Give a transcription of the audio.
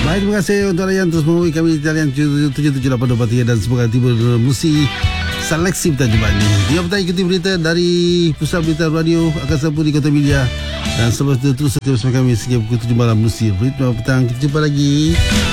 Baik, terima kasih untuk anda yang terus menghubungi kami di talian 7782 dan semoga tiba musi seleksi perjumpaan ini. Dia petang ikuti berita dari Pusat Berita Radio Angkasa Putih Kota Media. Dan selepas itu terus setia bersama kami sehingga pukul 7 malam musi. Berita petang, kita jumpa lagi.